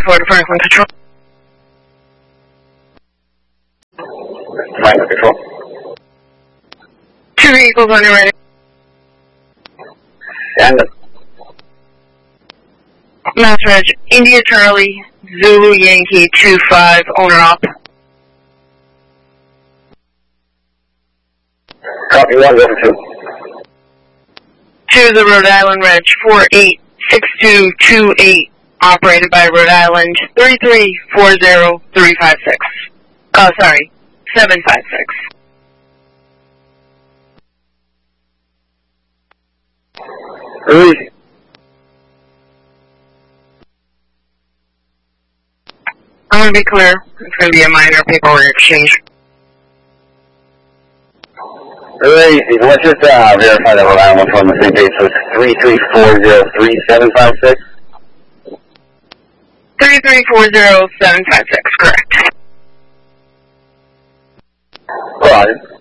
4 to Franklin Control. Franklin Control. 2 vehicles on your ready. And Mass Reg, India Charlie, Zulu Yankee 25, owner op. copy 1, over 2. 2 the Rhode Island Reg, 486228, operated by Rhode Island 3340356. Oh, sorry, 756. Release. I'm going to be clear. It's going to be a minor paperwork exchange. Release. Let's just verify that Rhode Island was on the same page. So it's 334035756. 3340756, correct. Roger.